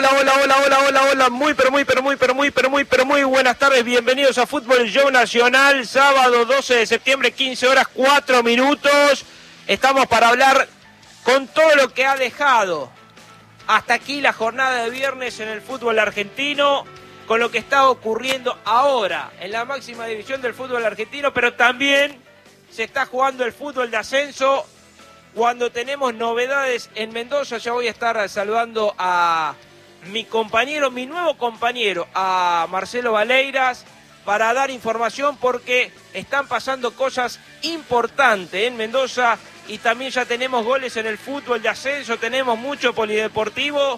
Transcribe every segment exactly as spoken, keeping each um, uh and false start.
hola, hola, hola, hola, hola, hola, muy, pero muy, pero muy, pero muy, pero muy, pero muy buenas tardes, bienvenidos a Fútbol Show Nacional, sábado doce de septiembre, quince horas, cuatro minutos, estamos para hablar con todo lo que ha dejado hasta aquí la jornada de viernes en el fútbol argentino, con lo que está ocurriendo ahora en la máxima división del fútbol argentino, pero también se está jugando el fútbol de ascenso. Cuando tenemos novedades en Mendoza, ya voy a estar saludando a mi compañero, mi nuevo compañero, a Marcelo Valeiras, para dar información porque están pasando cosas importantes en Mendoza y también ya tenemos goles en el fútbol de ascenso, tenemos mucho polideportivo,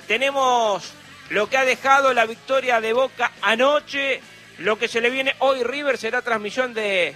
tenemos lo que ha dejado la victoria de Boca anoche, lo que se le viene hoy River será transmisión de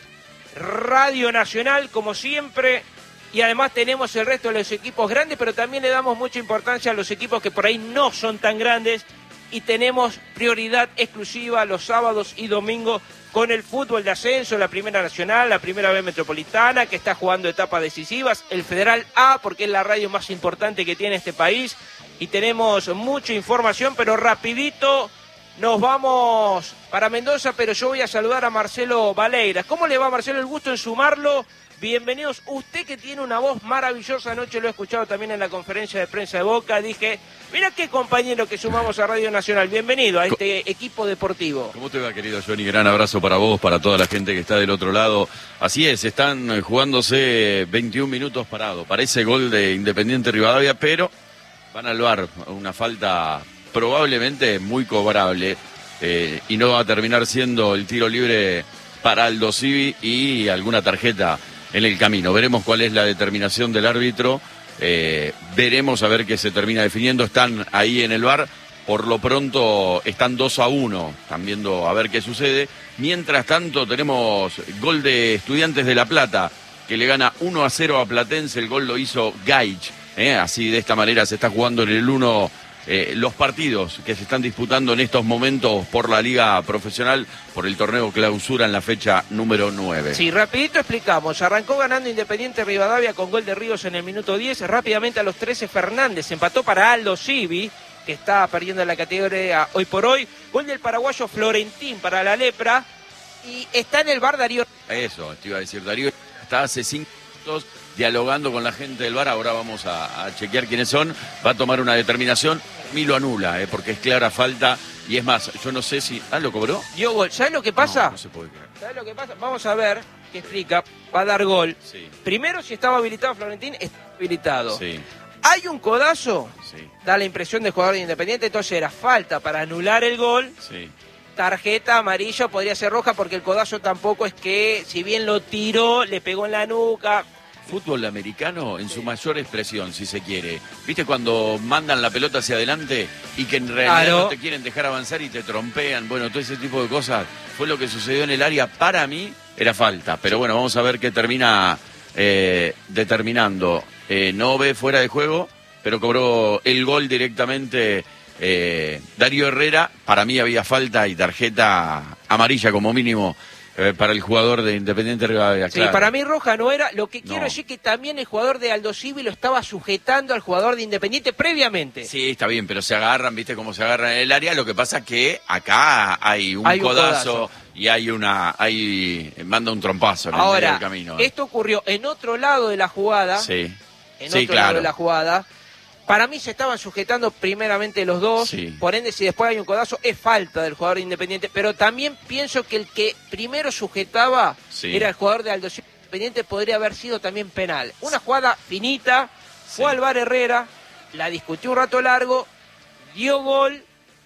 Radio Nacional como siempre. Y además tenemos el resto de los equipos grandes, pero también le damos mucha importancia a los equipos que por ahí no son tan grandes. Y tenemos prioridad exclusiva los sábados y domingos con el fútbol de ascenso, la Primera Nacional, la Primera B Metropolitana, que está jugando etapas decisivas, el Federal A, porque es la radio más importante que tiene este país. Y tenemos mucha información, pero rapidito nos vamos para Mendoza, pero yo voy a saludar a Marcelo Valeiras. ¿Cómo le va, Marcelo? El gusto en sumarlo. Bienvenidos, usted que tiene una voz maravillosa, anoche lo he escuchado también en la conferencia de prensa de Boca, dije, mira qué compañero que sumamos a Radio Nacional, bienvenido a este equipo deportivo. ¿Cómo te va, querido Johnny? Gran abrazo para vos, para toda la gente que está del otro lado. Así es, están jugándose veintiún minutos parados, parece gol de Independiente Rivadavia, pero van al V A R, una falta probablemente muy cobrable, eh, y no va a terminar siendo el tiro libre para Aldo Civi y alguna tarjeta en el camino. Veremos cuál es la determinación del árbitro, eh, veremos a ver qué se termina definiendo. Están ahí en el V A R, por lo pronto están dos a uno, están viendo a ver qué sucede. Mientras tanto tenemos gol de Estudiantes de La Plata, que le gana uno a cero a Platense, el gol lo hizo Gaich, eh, así de esta manera se está jugando en el uno. Eh, los partidos que se están disputando en estos momentos por la Liga Profesional, por el torneo clausura en la fecha número nueve. Sí, rapidito explicamos, arrancó ganando Independiente Rivadavia con gol de Ríos en el minuto diez, rápidamente a los trece Fernández, empató para Aldo Civi, que está perdiendo la categoría hoy por hoy, gol del paraguayo Florentín para la Lepra, y está en el V A R Darío. Eso, te iba a decir, Darío está hace cinco minutos dialogando con la gente del V A R, ahora vamos a, a chequear quiénes son, va a tomar una determinación. Y lo anula, eh, porque es clara falta, y es más, yo no sé si... ¿Ah, lo cobró? Dio gol. ¿Sabes lo que pasa? No, no se puede creer. ¿Sabes lo que pasa? Vamos a ver qué explica. Va a dar gol. Sí. Primero, si estaba habilitado Florentín, está habilitado. Sí. Hay un codazo, Sí. da la impresión del jugador de Independiente, entonces era falta para anular el gol. Sí. Tarjeta amarilla, podría ser roja, porque el codazo tampoco es que, si bien lo tiró, le pegó en la nuca. Fútbol americano en su mayor expresión, si se quiere. ¿Viste cuando mandan la pelota hacia adelante y que en realidad Claro. no te quieren dejar avanzar y te trompean? Bueno, todo ese tipo de cosas fue lo que sucedió en el área. Para mí era falta, pero bueno, vamos a ver qué termina eh, determinando. Eh, no ve fuera de juego, pero cobró el gol directamente eh, Darío Herrera. Para mí había falta y tarjeta amarilla como mínimo Eh, para el jugador de Independiente Rivadavia. Sí, claro. para mí roja no era. Lo que quiero No. decir que también el jugador de Aldo Civi lo estaba sujetando al jugador de Independiente previamente. Sí, está bien, pero se agarran, ¿viste cómo se agarran en el área? Lo que pasa es que acá hay un, Hay un codazo, codazo. y hay una... hay manda un trompazo en el medio Ahora, del camino. ¿eh? esto ocurrió en otro lado de la jugada. Sí, En sí, otro claro. lado de la jugada. Para mí se estaban sujetando primeramente los dos, Sí. por ende si después hay un codazo es falta del jugador de Independiente, pero también pienso que el que primero sujetaba Sí. era el jugador de Aldo Civi. Independiente, podría haber sido también penal. Una jugada finita, fue Sí. al V A R Herrera, la discutió un rato largo, dio gol,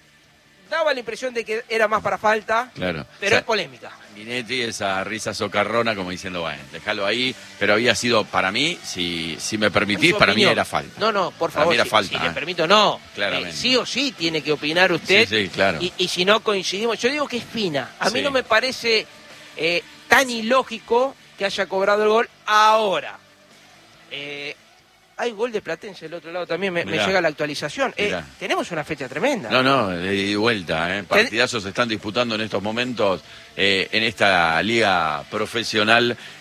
daba la impresión de que era más para falta, Claro. pero O sea, es polémica. Minetti, esa risa socarrona como diciendo, bueno, déjalo ahí, pero había sido, para mí, si, si me permitís, Su para mí opinión. era falta. No, no, por Para favor, mí era si, falta, si le eh. permito, no. Claramente. Eh, sí o sí tiene que opinar usted. Sí, sí, claro. Y, y si no coincidimos, yo digo que es fina. A mí Sí. no me parece eh, tan ilógico que haya cobrado el gol ahora. Eh, hay gol de Platense del otro lado también, me, me Mirá. llega la actualización. Eh, Mirá. tenemos una fecha tremenda. No, no, de ida y vuelta, ¿eh? Partidazos se están disputando en estos momentos eh, en esta liga profesional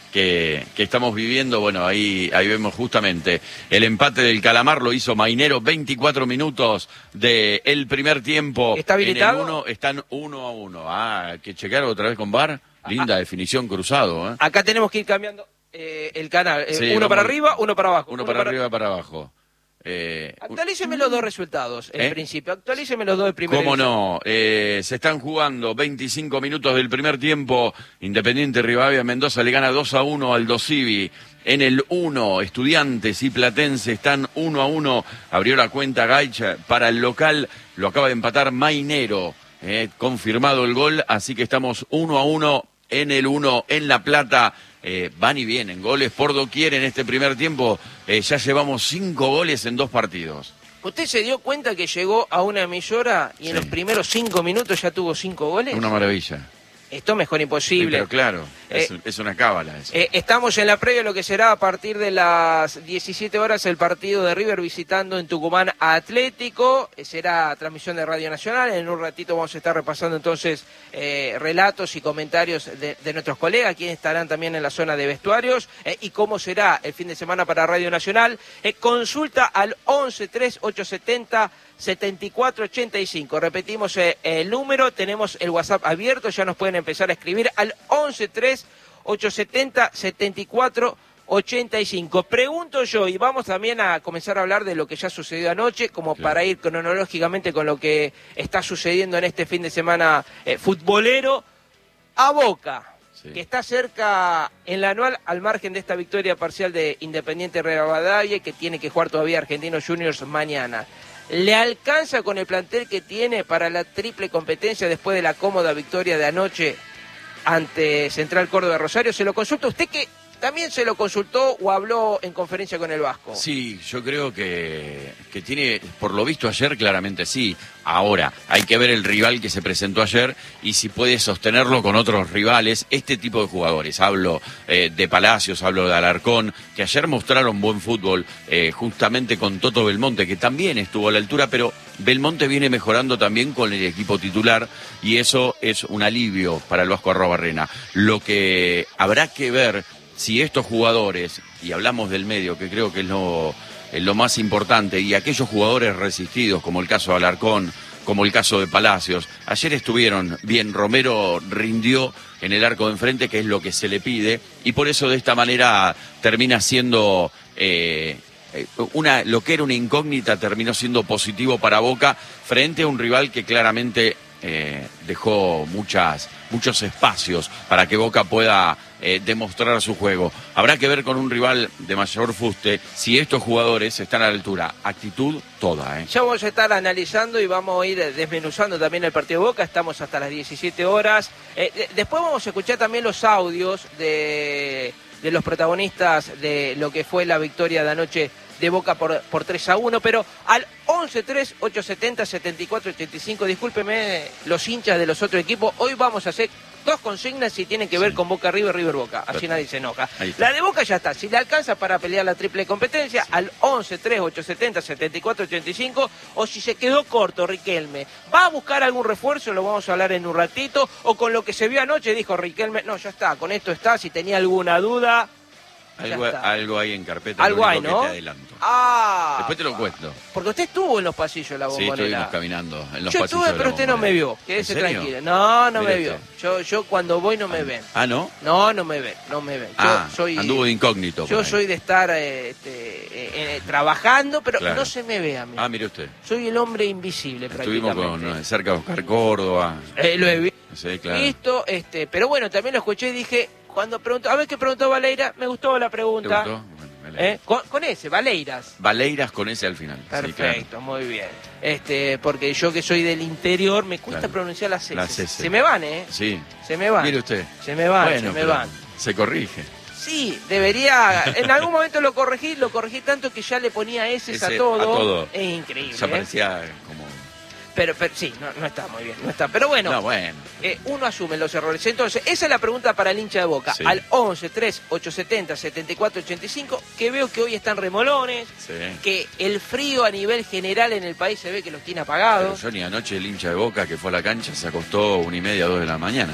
que, que estamos viviendo. Bueno, ahí, ahí vemos justamente el empate del Calamar, lo hizo Mainero, veinticuatro minutos del primer tiempo. ¿Está habilitado? En el uno, están uno a uno. Ah, que checar otra vez con V A R. Linda ah, definición cruzado. ¿eh? Acá tenemos que ir cambiando eh, el canal. Eh, sí, uno vamos, para arriba, uno para abajo. Uno, uno para, para arriba, para abajo. Eh, Actualíceme los dos resultados, en ¿eh? principio. Actualíceme los dos del primer. ¿Cómo no? Eh, se están jugando veinticinco minutos del primer tiempo. Independiente Rivadavia Mendoza le gana dos a uno al Dosivi. En el uno, Estudiantes y Platense están uno a uno. Abrió la cuenta Gaicha para el local. Lo acaba de empatar Mainero. Eh, confirmado el gol, así que estamos uno a uno en el uno en La Plata. Eh, van y vienen, goles por doquier en este primer tiempo. Eh, ya llevamos cinco goles en dos partidos. ¿Usted se dio cuenta que llegó a una emisora y en sí. los primeros cinco minutos ya tuvo cinco goles? Una maravilla. Esto mejor imposible. Sí, pero claro, es, eh, es una cábala eso. Eh, estamos en la previa de lo que será a partir de las diecisiete horas el partido de River visitando en Tucumán a Atlético. Eh, será transmisión de Radio Nacional. En un ratito vamos a estar repasando entonces eh, relatos y comentarios de, de nuestros colegas, quienes estarán también en la zona de vestuarios, eh, y cómo será el fin de semana para Radio Nacional. Eh, consulta al once tres ocho setenta setenta y cuatro ochenta y cinco. Repetimos eh, el número, tenemos el WhatsApp abierto, ya nos pueden empezar a escribir al once tres ocho setenta setenta y cuatro ochenta y cinco. Pregunto yo, y vamos también a comenzar a hablar de lo que ya sucedió anoche, como claro. para ir cronológicamente con lo que está sucediendo en este fin de semana eh, futbolero, a Boca. Sí. Que está cerca en la anual, al margen de esta victoria parcial de Independiente Rivadavia, que tiene que jugar todavía Argentinos Juniors mañana. ¿Le alcanza con el plantel que tiene para la triple competencia después de la cómoda victoria de anoche ante Central Córdoba de Rosario? Se lo consulta usted, que también se lo consultó o habló en conferencia con el Vasco. Sí, yo creo que, que tiene, por lo visto ayer, claramente sí. Ahora, hay que ver el rival que se presentó ayer y si puede sostenerlo con otros rivales, este tipo de jugadores. Hablo eh, de Palacios, hablo de Alarcón, que ayer mostraron buen fútbol, eh, justamente con Toto Belmonte, que también estuvo a la altura, pero Belmonte viene mejorando también con el equipo titular y eso es un alivio para el Vasco Arrobarrena. Lo que habrá que ver si estos jugadores, y hablamos del medio, que creo que es lo, es lo más importante, y aquellos jugadores resistidos, como el caso de Alarcón, como el caso de Palacios, ayer estuvieron bien. Romero rindió en el arco de enfrente, que es lo que se le pide, y por eso de esta manera termina siendo eh, una, lo que era una incógnita, terminó siendo positivo para Boca, frente a un rival que claramente eh, dejó muchas, muchos espacios para que Boca pueda Eh, demostrar su juego. Habrá que ver con un rival de mayor fuste si estos jugadores están a la altura. Actitud toda, ¿eh? Ya vamos a estar analizando y vamos a ir desmenuzando también el partido de Boca. Estamos hasta las diecisiete horas. Eh, de, después vamos a escuchar también los audios de, de los protagonistas de lo que fue la victoria de anoche de Boca por, por tres a uno, pero al once tres ocho setenta setenta y cuatro ochenta y cinco, discúlpeme los hinchas de los otros equipos, hoy vamos a hacer dos consignas y tienen que ver sí. con Boca River, River Boca, así Perfecto. Nadie se enoja. La de Boca ya está, si le alcanza para pelear la triple competencia, sí. al once tres ocho setenta setenta y cuatro ochenta y cinco, o si se quedó corto Riquelme, ¿va a buscar algún refuerzo? Lo vamos a hablar en un ratito, o con lo que se vio anoche dijo Riquelme, no, ya está, con esto está, si tenía alguna duda... Algo, algo hay en carpeta, algo hay, ¿no? Que te adelanto. Ah, después te lo cuento. Porque usted estuvo en los pasillos de la Bombonera. Sí, estuvimos caminando en los yo pasillos estuve, pero usted no me vio. Quédese tranquilo. No, no Mire me vio. Yo, yo cuando voy no me ven. Ah, ¿no? No, no me ven, no me ven. Yo ah, soy, anduvo de incógnito. Yo soy de estar eh, este, eh, eh, trabajando, pero claro. no se me ve a mí. Ah, mire usted. Soy el hombre invisible. Estuvimos con, eh, cerca de Oscar Córdoba. Eh, lo he visto. Sí, claro. Visto, este, pero bueno, también lo escuché y dije, cuando preguntó, a ver qué preguntó Valeira, me gustó la pregunta. ¿Te gustó? Bueno, ¿Eh? Con, con ese, Valeiras. Valeiras con ese al final. Perfecto, sí, claro. Muy bien. Este, porque yo que soy del interior me cuesta claro. pronunciar las S. Se me van, ¿eh? Sí. Se me van. Mire usted. Se me van, bueno, se me van. Se corrige. Sí, debería. En algún momento lo corregí, lo corregí tanto que ya le ponía S a todo. A todo. Es increíble. Ya parecía ¿eh? como. Pero, pero sí, no, no está muy bien, no está. Pero bueno, no, bueno. Eh, uno asume los errores. Entonces, esa es la pregunta para el hincha de Boca. Sí. Al once tres ocho setenta setenta y cuatro ochenta y cinco, que veo que hoy están remolones, sí. que el frío a nivel general en el país se ve que los tiene apagados. Pero yo ni anoche el hincha de Boca que fue a la cancha se acostó una y media, dos de la mañana.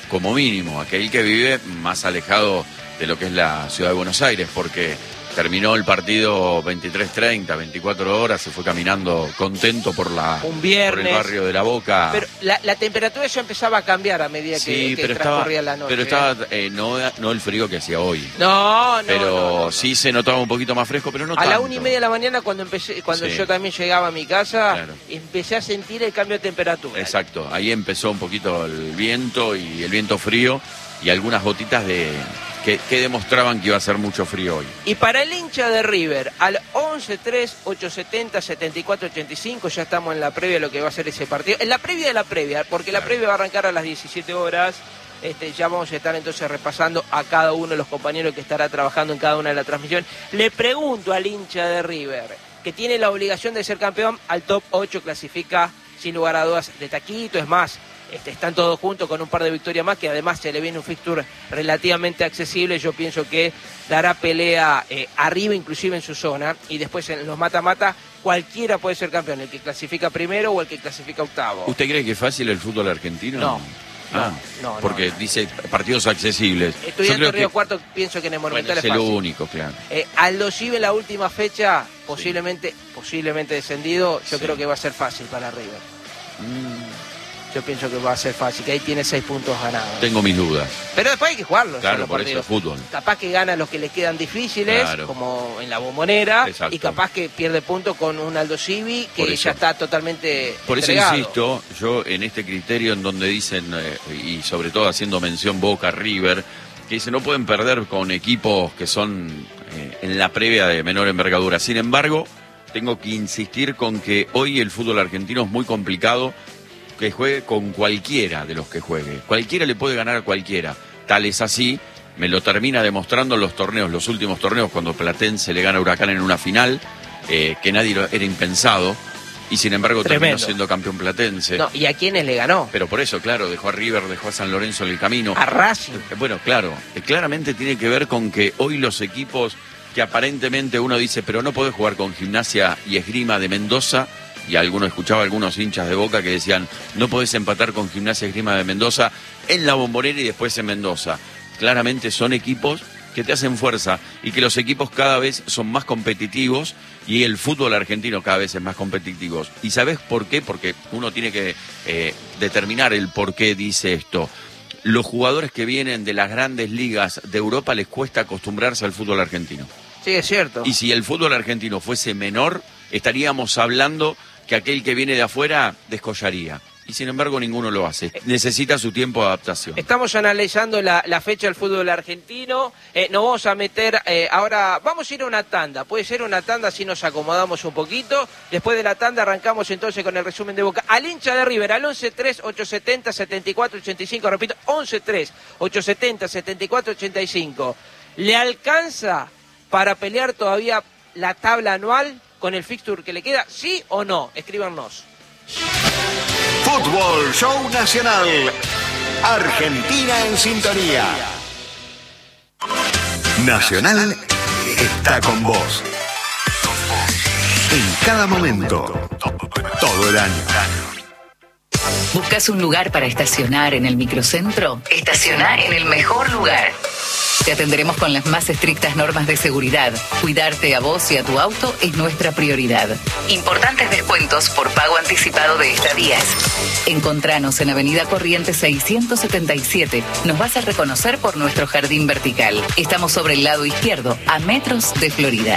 como mínimo, aquel que vive más alejado de lo que es la ciudad de Buenos Aires, porque terminó el partido veintitrés treinta, veinticuatro horas, se fue caminando contento por la un viernes, por el barrio de La Boca. Pero la, la temperatura ya empezaba a cambiar a medida que, sí, que pero transcurría estaba, la noche. Pero estaba eh, no, no el frío que hacía hoy. No, no. Pero no, no, no. sí se notaba un poquito más fresco, pero no a tanto. A la una y media de la mañana, cuando empecé, cuando sí. yo también llegaba a mi casa, claro. empecé a sentir el cambio de temperatura. Exacto, ahí empezó un poquito el viento y el viento frío y algunas gotitas de... Que, que demostraban que iba a ser mucho frío hoy. Y para el hincha de River, al once tres ochocientos setenta setenta y cuatro ochenta y cinco, ya estamos en la previa de lo que va a ser ese partido. En la previa de la previa, porque la previa va a arrancar a las diecisiete horas. Este, ya vamos a estar entonces repasando a cada uno de los compañeros que estará trabajando en cada una de las transmisiones. Le pregunto al hincha de River, que tiene la obligación de ser campeón, al top ocho clasifica sin lugar a dudas de taquito, es más... Este, están todos juntos con un par de victorias más, que además se le viene un fixture relativamente accesible. Yo pienso que dará pelea eh, arriba, inclusive en su zona, y después en los mata-mata cualquiera puede ser campeón, el que clasifica primero o el que clasifica octavo. ¿Usted cree que es fácil el fútbol argentino? No. Ah, no, no, porque no. dice partidos accesibles. Estudiante Río que... Cuarto, pienso que en el Monumental bueno, es fácil. Es lo único, claro. Eh, Aldo Civi en la última fecha, posiblemente, sí. posiblemente descendido, yo sí. creo que va a ser fácil para River. Mm. Yo pienso que va a ser fácil, que ahí tiene seis puntos ganados. Tengo mis dudas. Pero después hay que jugarlos. Claro, por partidos. Eso es fútbol. Capaz que gana los que le quedan difíciles, claro. como en la Bombonera, exacto. y capaz que pierde puntos con un Aldo Civi que ya está totalmente Por entregado. Eso insisto, yo en este criterio en donde dicen, eh, y sobre todo haciendo mención Boca, River, que dicen no pueden perder con equipos que son eh, en la previa de menor envergadura. Sin embargo, tengo que insistir con que hoy el fútbol argentino es muy complicado, que juegue con cualquiera de los que juegue. Cualquiera le puede ganar a cualquiera. Tal es así, me lo termina demostrando en los torneos, los últimos torneos, cuando Platense le gana a Huracán en una final, eh, que nadie lo, era impensado, y sin embargo Tremendo. terminó siendo campeón Platense. No, ¿y a quiénes le ganó? Pero por eso, claro, dejó a River, dejó a San Lorenzo en el camino. A Racing. Eh, bueno, claro, eh, claramente tiene que ver con que hoy los equipos que aparentemente uno dice, pero no podés jugar con Gimnasia y Esgrima de Mendoza, y alguno escuchaba a algunos hinchas de Boca que decían, no podés empatar con Gimnasia Esgrima de Mendoza en la Bombonera y después en Mendoza. Claramente son equipos que te hacen fuerza y que los equipos cada vez son más competitivos y el fútbol argentino cada vez es más competitivo. ¿Y sabés por qué? Porque uno tiene que eh, determinar el por qué dice esto. Los jugadores que vienen de las grandes ligas de Europa les cuesta acostumbrarse al fútbol argentino. Sí, es cierto. Y si el fútbol argentino fuese menor, estaríamos hablando que aquel que viene de afuera descollaría. Y sin embargo ninguno lo hace. Necesita su tiempo de adaptación. Estamos analizando la, la fecha del fútbol argentino. Eh, nos vamos a meter, eh, ahora vamos a ir a una tanda. Puede ser una tanda si nos acomodamos un poquito. Después de la tanda arrancamos entonces con el resumen de Boca. Al hincha de River, al once tres ochocientos setenta setenta y cuatro ochenta y cinco. Repito, once tres ochocientos setenta setenta y cuatro ochenta y cinco. ¿Le alcanza para pelear todavía la tabla anual con el fixture que le queda? ¿Sí o no? Escríbanos. Fútbol Show Nacional. Argentina en sintonía. Nacional está con vos. En cada momento. Todo el año. ¿Buscas un lugar para estacionar en el microcentro? Estaciona en el mejor lugar. Te atenderemos con las más estrictas normas de seguridad. Cuidarte a vos y a tu auto es nuestra prioridad. Importantes descuentos por pago anticipado de estadías. Encontranos en Avenida Corrientes seiscientos setenta y siete. Nos vas a reconocer por nuestro jardín vertical. Estamos sobre el lado izquierdo, a metros de Florida.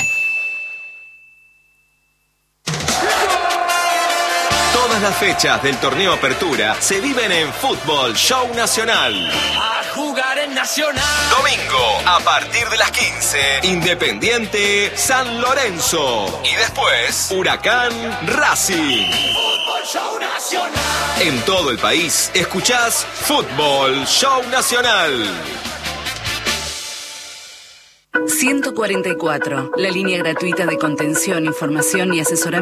Todas las fechas del torneo Apertura se viven en Fútbol Show Nacional. A jugar en Nacional. Domingo, a partir de las quince, Independiente San Lorenzo. Y después, Huracán Racing. Fútbol Show Nacional. En todo el país, escuchás Fútbol Show Nacional. ciento cuarenta y cuatro, la línea gratuita de contención, información y asesoramiento.